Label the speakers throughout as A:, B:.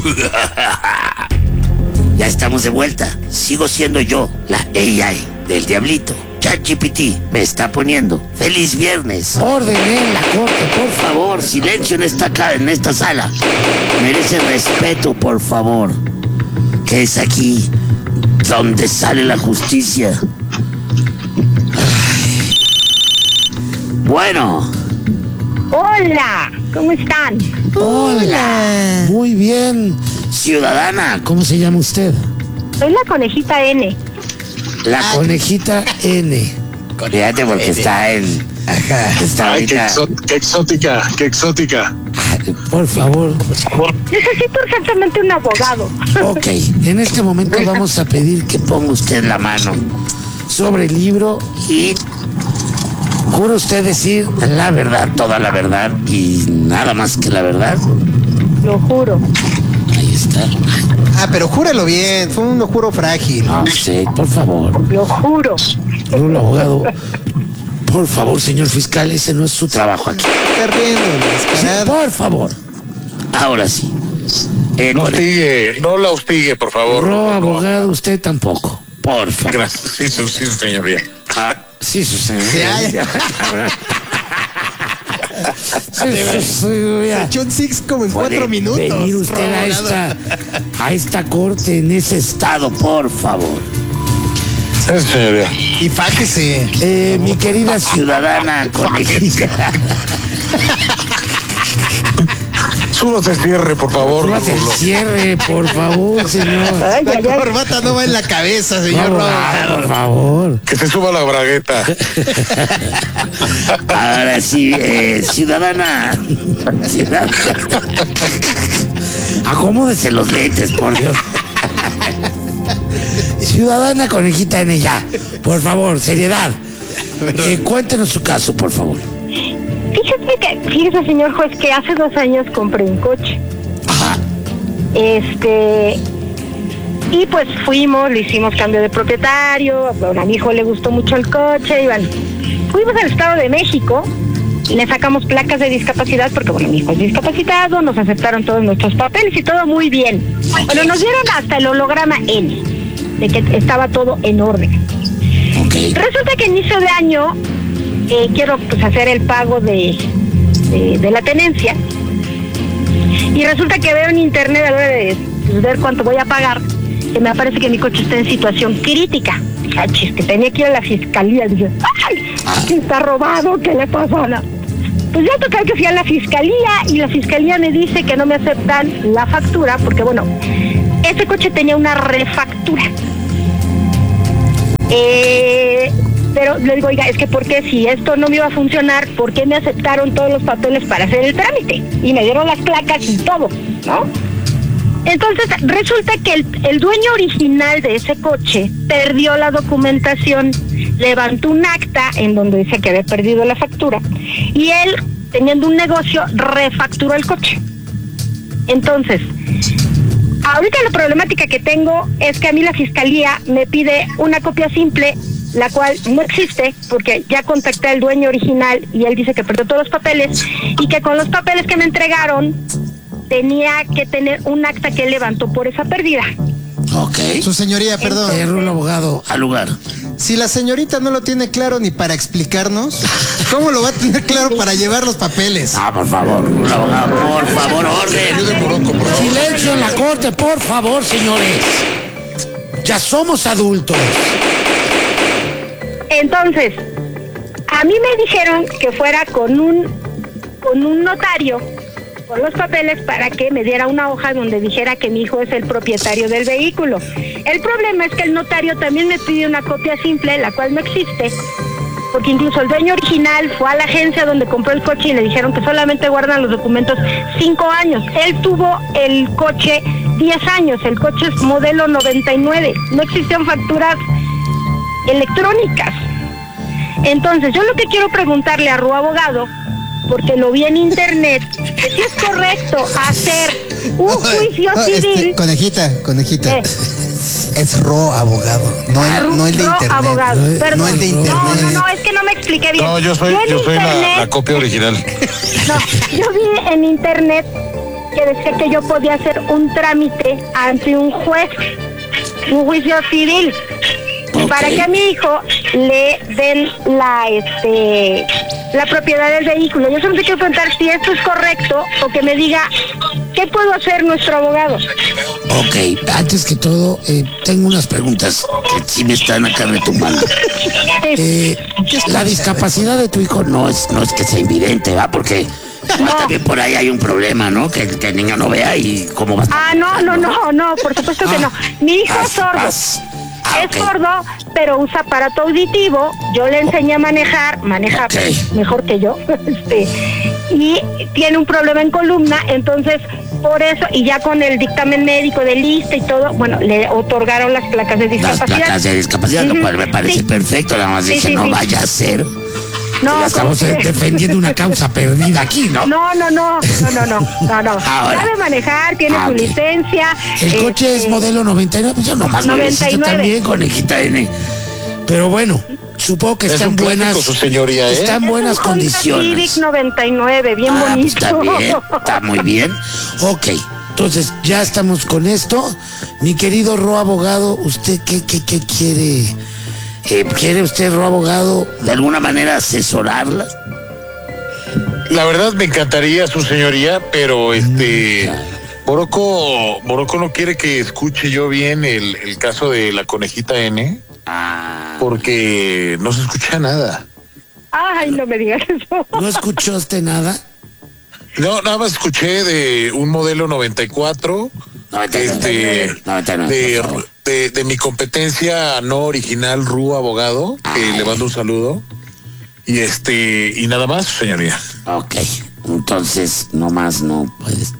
A: Ya estamos de vuelta. Sigo siendo yo, la AI del diablito. ChatGPT me está poniendo. ¡Feliz viernes! Orden en la corte, por favor. Silencio en esta sala. Merece respeto, por favor. Que es aquí donde sale la justicia. Ay. Bueno.
B: Hola, ¿cómo están?
A: Hola. Muy bien. Ciudadana, ¿cómo se llama usted?
B: Soy la conejita N.
A: La conejita N. Fíjate porque está en... Ajá. Está ahorita...
C: Qué exótica.
A: Por favor.
B: Necesito urgentemente un abogado.
A: Ok, en este momento vamos a pedir que ponga usted la mano sobre el libro y... ¿Jura usted decir la verdad, toda la verdad y nada más que la verdad?
B: Lo juro.
A: Ahí está.
D: Pero júralo bien, fue un juro frágil.
A: No sé, por favor.
B: Lo juro.
A: Un abogado. Por favor, señor fiscal, ese no es su trabajo aquí.
D: Está riendo,
A: Sí,
D: descarado.
A: por favor. Ahora sí.
C: No la hostigue, por favor.
A: No, abogado, usted tampoco. Por favor.
C: Gracias. Sí, señoría.
A: Sí, su señoría.
D: Se echó un six como en 4 minutos.
A: Venir usted a esta corte en ese estado, por favor.
C: Sí, señoría.
D: Y fájese.
A: Mi querida ciudadana conejita.
C: Súbase cierre, por favor.
A: Súbase el cierre, por favor, señor.
D: La corbata no va en la cabeza, señor.
A: Por favor.
C: Que se suba la bragueta.
A: Ahora sí, ciudadana. Acomódese los lentes, por Dios. Ciudadana conejita en ella. Por favor, seriedad. Cuéntenos su caso, por favor.
B: Fíjese, señor juez, que hace 2 años compré un coche.
A: Ajá.
B: Y pues le hicimos cambio de propietario. Bueno, a mi hijo le gustó mucho el coche. Y bueno, fuimos al Estado de México y le sacamos placas de discapacidad porque, bueno, mi hijo es discapacitado, nos aceptaron todos nuestros papeles y todo muy bien. Bueno, nos dieron hasta el holograma N, de que estaba todo en orden.
A: Okay.
B: Resulta que a inicio de año quiero pues hacer el pago de la tenencia y resulta que veo en internet a la hora de ver cuánto voy a pagar que me aparece que mi coche está en situación crítica. Achis, que tenía que ir a la fiscalía. Dije, ¡ay! Que está robado, ¿qué le pasó? Pues ya toca que fui a la fiscalía y la fiscalía me dice que no me aceptan la factura porque, bueno, ese coche tenía una refactura. Pero le digo, oiga, es que ¿por qué si esto no me iba a funcionar, por qué me aceptaron todos los papeles para hacer el trámite? Y me dieron las placas y todo, ¿no? Entonces resulta que el dueño original de ese coche perdió la documentación, levantó un acta en donde dice que había perdido la factura y él, teniendo un negocio, refacturó el coche. Entonces, ahorita la problemática que tengo es que a mí la fiscalía me pide una copia simple, la cual no existe porque ya contacté al dueño original y él dice que perdió todos los papeles y que con los papeles que me entregaron tenía que tener un acta que él levantó por esa pérdida.
A: Ok.
D: Su señoría, perdón.
A: Un abogado al lugar.
D: Si la señorita no lo tiene claro ni para explicarnos, ¿cómo lo va a tener claro para llevar los papeles?
A: Por favor, un abogado, por favor, orden. Silencio en la corte, por favor, señores. Ya somos adultos.
B: Entonces, a mí me dijeron que fuera con un notario, con los papeles, para que me diera una hoja donde dijera que mi hijo es el propietario del vehículo. El problema es que el notario también me pidió una copia simple, la cual no existe, porque incluso el dueño original fue a la agencia donde compró el coche y le dijeron que solamente guardan los documentos 5 años. Él tuvo el coche 10 años, el coche es modelo 99, no existían facturas electrónicas. Entonces, yo lo que quiero preguntarle a Ru Abogado, porque lo vi en internet, que si es correcto hacer un juicio civil.
D: Conejita. Es Ro Abogado, no el de internet.
B: Abogado, perdón.
D: No el de internet.
B: No, es que no me expliqué bien.
C: No, yo soy la copia original.
B: No, yo vi en internet que decía que yo podía hacer un trámite ante un juez, un juicio civil, para que a mi hijo le den la propiedad del vehículo. Yo solo te quiero preguntar si esto es correcto o que me diga qué puedo hacer nuestro abogado.
A: Ok, antes que todo, tengo unas preguntas que sí me están acá retumbando. La discapacidad de tu hijo no es que sea invidente, ¿va? Porque también por ahí hay un problema, ¿no? Que el niño no vea y cómo va a estar.
B: No, por supuesto que no. Mi hijo es sordo. Es sordo, pero usa aparato auditivo. Yo le enseñé a maneja mejor que yo. Y tiene un problema en columna, entonces por eso, y ya con el dictamen médico del ISSSTE y todo, bueno, le otorgaron las placas de discapacidad.
A: Las placas de discapacidad, lo cual me parece perfecto, nada más dije, no vaya a ser. No, ya estamos defendiendo una causa perdida aquí, ¿no?
B: No. Sabe manejar, tiene su licencia.
A: El coche es modelo 99, pues yo nomás 99. Lo también, conejita N. Pero bueno, supongo que está en buenas,
C: su señoría,
A: está en buenas condiciones.
B: Civic 99, bien bonito.
A: Pues está bien, está muy bien. Ok, entonces ya estamos con esto. Mi querido Ro abogado, ¿usted qué quiere? ¿Quiere usted, Ro abogado, de alguna manera asesorarla?
C: La verdad me encantaría, su señoría, pero Morocco no quiere que escuche yo bien el caso de la conejita N. Porque no se escucha nada.
B: Ay, no me digas eso.
A: ¿No escuchó usted nada?
C: No, nada más escuché de un modelo 94.
A: 99.
C: De mi competencia no original, Ru abogado, que le mando un saludo. Y nada más, señoría.
A: Ok, entonces nomás no puedes.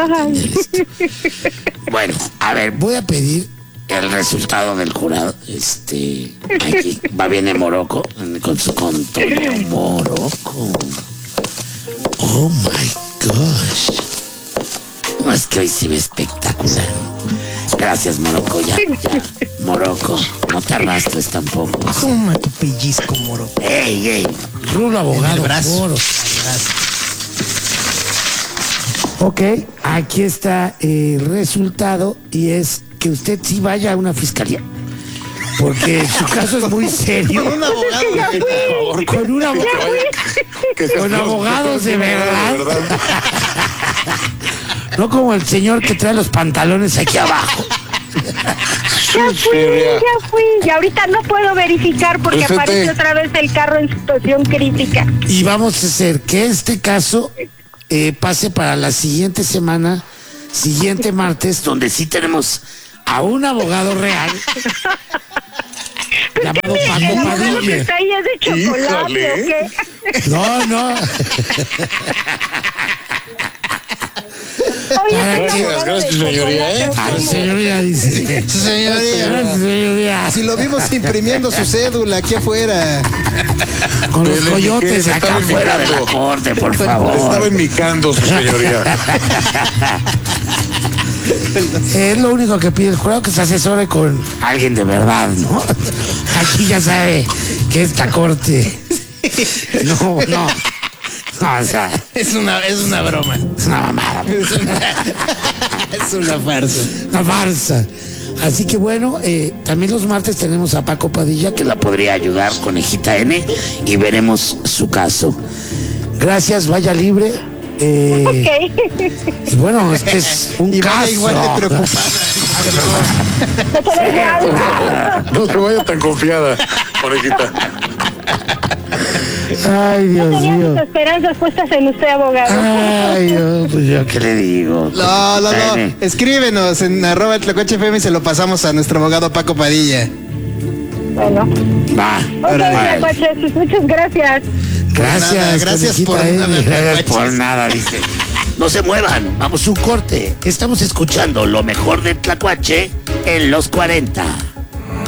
A: Bueno, a ver, voy a pedir el resultado del jurado. Aquí viene Morocco con su control. Morocco. Oh my gosh. No, es que hoy se ve espectacular. Gracias, Morocco, ya. Morocco, no te arrastres tampoco.
D: Toma tu pellizco, Morocco.
A: Ey, Rulo abogado.
D: Brazo.
A: Ok, aquí está el resultado y es que usted sí vaya a una fiscalía. Porque su caso es muy serio.
D: Con un abogado.
A: Con un abogado. Con abogados de verdad. No como el señor que trae los pantalones aquí abajo.
B: Ya fui. Y ahorita no puedo verificar porque aparece otra vez el carro en situación crítica.
A: Y vamos a hacer que este caso pase para la siguiente semana, siguiente martes, donde sí tenemos a un abogado real llamado Paco Padilla.
B: ¿Detalles de chocolate o qué?
A: No.
C: Gracias, señoría.
A: Señoría dice.
D: Señoría. Si lo vimos imprimiendo su cédula aquí afuera.
A: Con los coyotes acá afuera de la corte, por favor.
C: Estaba enmicando, su señoría.
A: Es lo único que pide el jurado, que se asesore con alguien de verdad, ¿no? Aquí ya sabe que esta corte. No, o sea,
D: es una broma.
A: Es una mamada.
D: Es una farsa.
A: Una farsa. Así que bueno, también los martes tenemos a Paco Padilla, que la podría ayudar, conejita N, y veremos su caso. Gracias, vaya libre. Y bueno, este es un caso.
D: Igual de preocupada.
C: No se vaya tan confiada, conejita.
A: Ay, Dios
B: Tenía
A: mío.
B: mis esperanzas puestas en usted, abogado.
A: Ay, Dios, pues yo qué le digo.
D: No. Escríbenos en @tlacuachefm y se lo pasamos a nuestro abogado Paco Padilla.
B: Bueno.
A: Va.
B: Ok, muchas gracias.
D: Gracias por nada.
A: Gracias por nada, dice. No se muevan, vamos a un corte. Estamos escuchando lo mejor de Tlacuache en los 40.